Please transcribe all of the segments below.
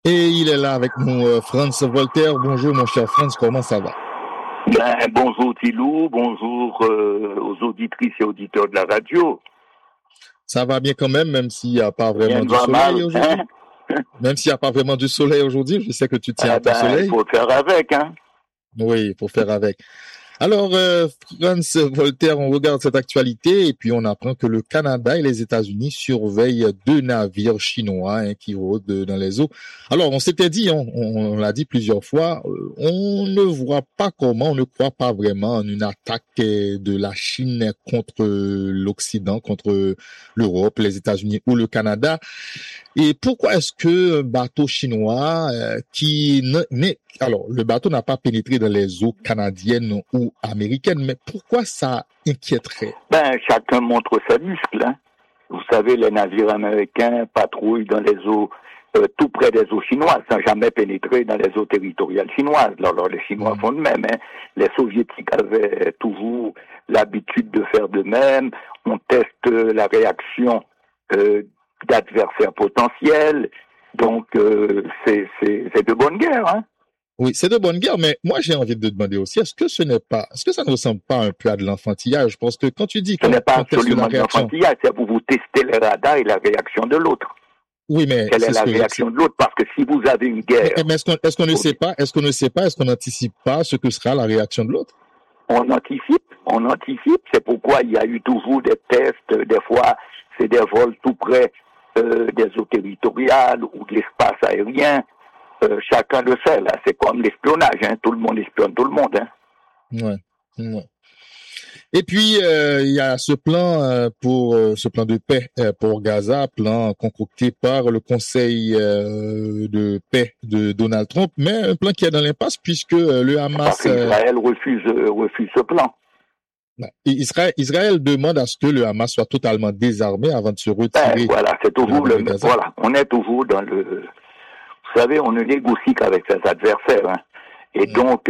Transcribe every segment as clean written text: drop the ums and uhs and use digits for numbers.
Et il est là avec nous, Franz Voltaire. Bonjour mon cher Franz, comment ça va? Bonjour Thilou, bonjour aux auditrices et auditeurs de la radio. Ça va bien quand même s'il n'y a pas vraiment du soleil mal, aujourd'hui. Hein? Même s'il n'y a pas vraiment du soleil aujourd'hui, je sais que tu tiens à ton soleil. Il faut faire avec, hein. Oui, il faut faire avec. Alors, Franz Voltaire, on regarde cette actualité et puis on apprend que le Canada et les États-Unis surveillent 2 navires chinois qui rôdent dans les eaux. Alors, on s'était dit, on l'a dit plusieurs fois, on ne voit pas comment, on ne croit pas vraiment en une attaque de la Chine contre l'Occident, contre l'Europe, les États-Unis ou le Canada. Et pourquoi est-ce que un bateau chinois alors, le bateau n'a pas pénétré dans les eaux canadiennes ou américaines, mais pourquoi ça inquiéterait? Chacun montre ses muscles, hein. Vous savez, les navires américains patrouillent dans les eaux tout près des eaux chinoises, sans jamais pénétrer dans les eaux territoriales chinoises. Alors les Chinois font de même, hein. Les Soviétiques avaient toujours l'habitude de faire de même. On teste la réaction d'adversaires potentiels. Donc, c'est de bonne guerre, hein. Oui, c'est de bonne guerre, mais moi j'ai envie de demander aussi, est-ce que ça ne ressemble pas un peu à de l'enfantillage? Parce que quand tu dis ce n'est pas absolument de l'enfantillage, c'est pour vous tester les radars et la réaction de l'autre. Oui, mais quelle est la réaction de l'autre? Parce que si vous avez une guerre, mais est-ce qu'on n'anticipe pas ce que sera la réaction de l'autre? On anticipe. C'est pourquoi il y a eu toujours des tests. Des fois, c'est des vols tout près des eaux territoriales ou de l'espace aérien. Chacun le sait, là. C'est comme l'espionnage, hein. Tout le monde espionne tout le monde, hein. Ouais. Et puis, il y a ce plan ce plan de paix pour Gaza, plan concocté par le Conseil de paix de Donald Trump, mais un plan qui est dans l'impasse puisque le Hamas... Parce qu'Israël refuse ce plan. Israël demande à ce que le Hamas soit totalement désarmé avant de se retirer. Voilà, c'est toujours voilà, on est toujours dans le... Vous savez, on ne négocie qu'avec ses adversaires, hein. Et donc,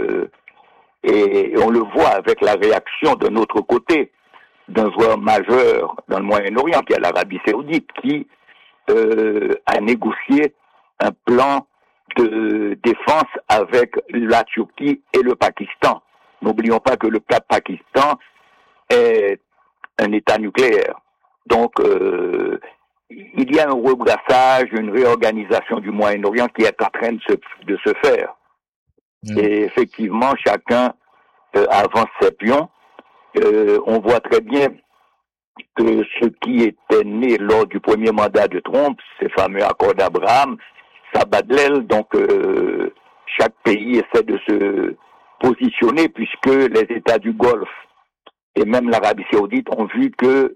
et on le voit avec la réaction de notre côté d'un joueur majeur dans le Moyen-Orient, qui est l'Arabie Saoudite, qui a négocié un plan de défense avec la Turquie et le Pakistan. N'oublions pas que le Pakistan est un État nucléaire. Donc, il y a un rebrassage, une réorganisation du Moyen-Orient qui est en train de se faire. Et effectivement, chacun avance ses pions. On voit très bien que ce qui était né lors du premier mandat de Trump, ces fameux accords d'Abraham, ça bat de l'aile. Donc, chaque pays essaie de se positionner puisque les États du Golfe et même l'Arabie Saoudite ont vu que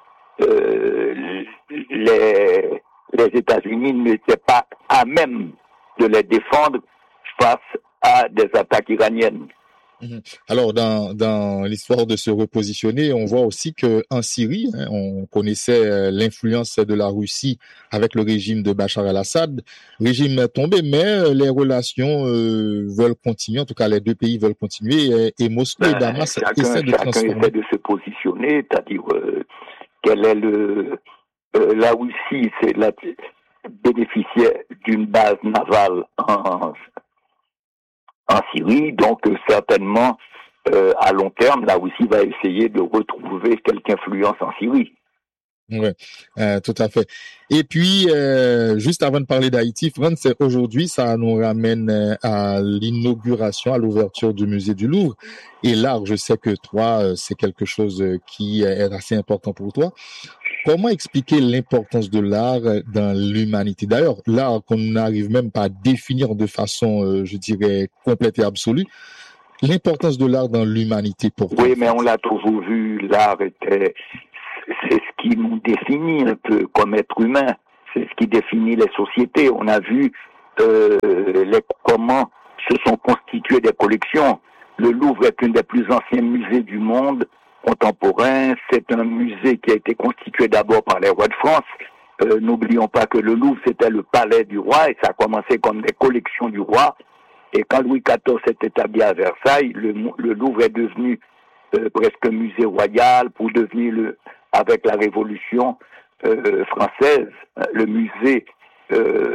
les États-Unis n'étaient pas à même de les défendre face à des attaques iraniennes. Alors, dans l'histoire de se repositionner, on voit aussi que en Syrie, on connaissait l'influence de la Russie avec le régime de Bachar el-Assad. Régime est tombé, mais les relations veulent continuer. En tout cas, les deux pays veulent continuer. Et Moscou et Damas essaient de transformer. Chacun essaie de se positionner, c'est-à-dire quel est la Russie, c'est la bénéficiaire d'une base navale en Syrie, donc certainement à long terme, la Russie va essayer de retrouver quelque influence en Syrie. Oui, tout à fait. Et puis, juste avant de parler d'Haïti, France, aujourd'hui, ça nous ramène à l'inauguration, à l'ouverture du musée du Louvre. Et l'art, je sais que toi, c'est quelque chose qui est assez important pour toi. Comment expliquer l'importance de l'art dans l'humanité? D'ailleurs, l'art qu'on n'arrive même pas à définir de façon, je dirais, complète et absolue. L'importance de l'art dans l'humanité pour toi. Oui, mais on l'a toujours vu, l'art c'est ce qui nous définit un peu comme être humain. C'est ce qui définit les sociétés. On a vu comment se sont constituées des collections. Le Louvre est un des plus anciens musées du monde contemporain. C'est un musée qui a été constitué d'abord par les rois de France. N'oublions pas que le Louvre, c'était le palais du roi et ça a commencé comme des collections du roi. Et quand Louis XIV s'est établi à Versailles, le Louvre est devenu presque un musée royal pour devenir, avec la Révolution française, le musée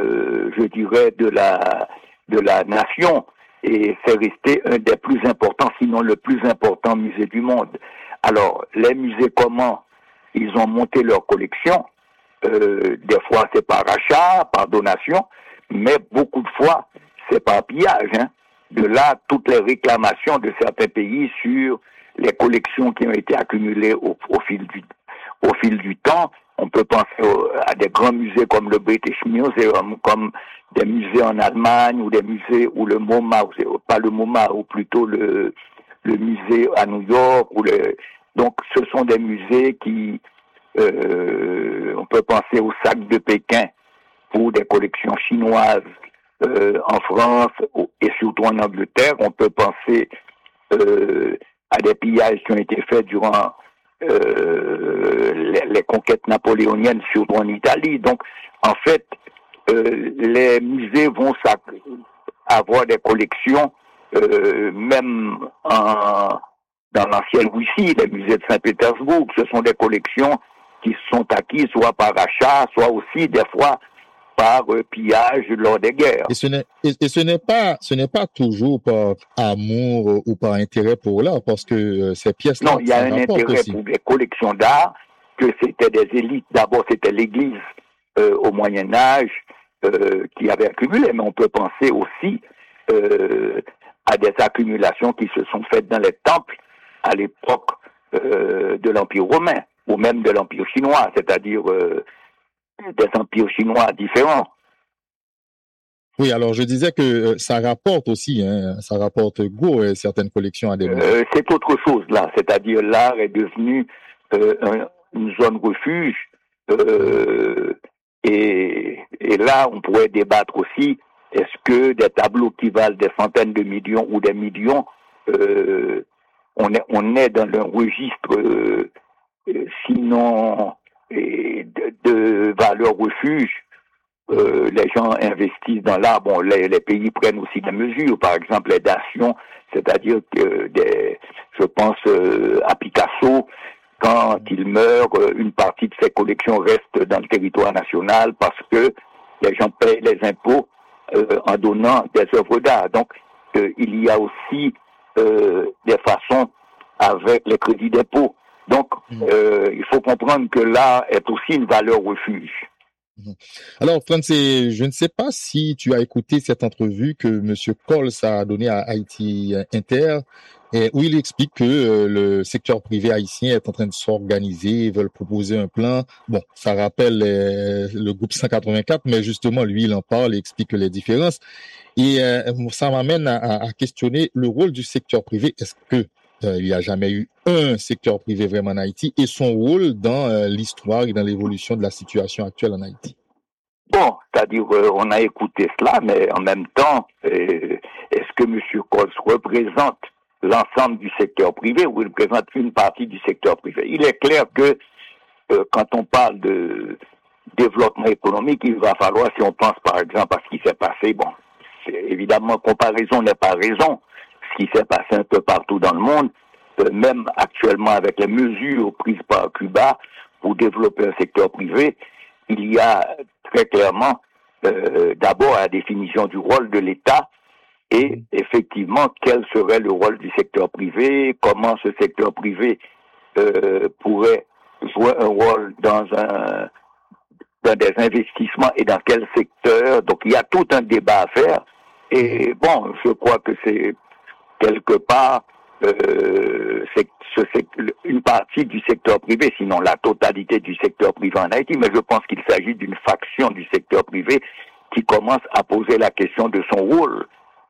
je dirais, de la nation. Et c'est resté un des plus importants, sinon le plus important musée du monde. Alors, les musées, comment ils ont monté leur collection? Des fois, c'est par achat, par donation, mais beaucoup de fois, c'est par pillage. De là, toutes les réclamations de certains pays sur les collections qui ont été accumulées au fil du temps. On peut penser à des grands musées comme le British Museum, comme des musées en Allemagne ou des musées ou le MoMA, pas le MoMA, ou plutôt le musée à New York. Donc, ce sont des musées qui, on peut penser au sac de Pékin pour des collections chinoises en France et surtout en Angleterre. On peut penser à des pillages qui ont été faits durant les conquêtes napoléoniennes, surtout en Italie. Donc, en fait, les musées vont avoir des collections, même dans l'ancienne Russie, les musées de Saint-Pétersbourg. Ce sont des collections qui sont acquises soit par achat, soit aussi des fois par pillage lors des guerres. Et ce n'est pas toujours par amour ou par intérêt pour l'art, parce que ces pièces-là, non, il y a un intérêt aussi pour les collections d'art, que c'était des élites. D'abord, c'était l'Église au Moyen Âge qui avait accumulé, mais on peut penser aussi à des accumulations qui se sont faites dans les temples à l'époque de l'Empire romain, ou même de l'Empire chinois, c'est-à-dire des empires chinois différents. Oui, alors je disais que ça rapporte aussi, ça rapporte gros certaines collections à des c'est autre chose là, c'est-à-dire l'art est devenu une zone refuge et là on pourrait débattre aussi, est-ce que des tableaux qui valent des centaines de millions ou des millions, on est dans un registre sinon de valeur refuge. Les gens investissent dans l'art. Bon, les pays prennent aussi des mesures, par exemple les dations, c'est-à-dire que je pense à Picasso, quand il meurt, une partie de ses collections reste dans le territoire national parce que les gens paient les impôts en donnant des œuvres d'art. Donc, il y a aussi des façons avec les crédits d'impôt. Donc, il faut comprendre que l'art est aussi une valeur refuge. Alors, Franz, je ne sais pas si tu as écouté cette entrevue que M. Coles a donnée à Haïti Inter, où il explique que le secteur privé haïtien est en train de s'organiser, veulent proposer un plan. Bon, ça rappelle le groupe 184, mais justement, lui, il en parle et explique les différences. Et ça m'amène à questionner le rôle du secteur privé. Est-ce que il n'y a jamais eu un secteur privé vraiment en Haïti et son rôle dans l'histoire et dans l'évolution de la situation actuelle en Haïti? Bon, c'est-à-dire on a écouté cela, mais en même temps, est-ce que M. Coles représente l'ensemble du secteur privé ou il représente une partie du secteur privé? Il est clair que quand on parle de développement économique, il va falloir, si on pense par exemple à ce qui s'est passé, bon, évidemment, comparaison n'est pas raison, ce qui s'est passé un peu partout dans le monde, même actuellement avec les mesures prises par Cuba pour développer un secteur privé, il y a très clairement d'abord la définition du rôle de l'État et effectivement quel serait le rôle du secteur privé, comment ce secteur privé pourrait jouer un rôle dans des investissements et dans quel secteur. Donc il y a tout un débat à faire et bon, je crois que c'est quelque part une partie du secteur privé, sinon la totalité du secteur privé en Haïti, mais je pense qu'il s'agit d'une faction du secteur privé qui commence à poser la question de son rôle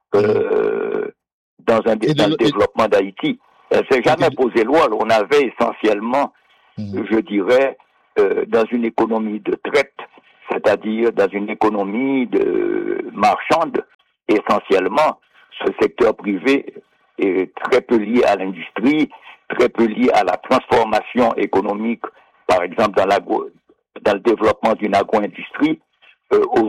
dans le développement d'Haïti. Elle ne s'est jamais posé le rôle. On avait essentiellement, je dirais, dans une économie de traite, c'est-à-dire dans une économie de marchande, essentiellement, ce secteur privé est très peu lié à l'industrie, très peu lié à la transformation économique, par exemple dans le développement d'une agro-industrie,